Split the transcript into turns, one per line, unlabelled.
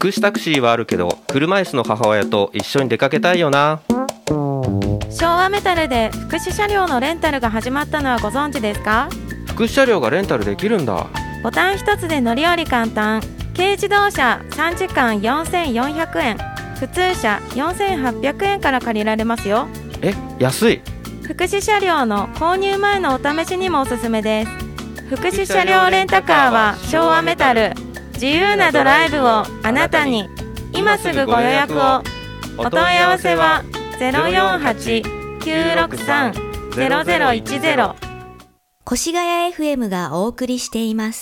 福祉タクシーはあるけど、車椅子の母親と一緒に出かけたいよな。
昭和メタルで福祉車両のレンタルが始まったのはご存知ですか？
福祉車両がレンタルできるんだ。
ボタン一つで乗り降り簡単。軽自動車3時間4400円、普通車4800円から借りられますよ。
安い。
福祉車両の購入前のお試しにもおすすめです。福祉車両レンタカーは昭和メタル。自由なドライブをあなたに。今すぐご予約を。お問い合わせは 048-963-0010。
越谷 FM がお送りしています。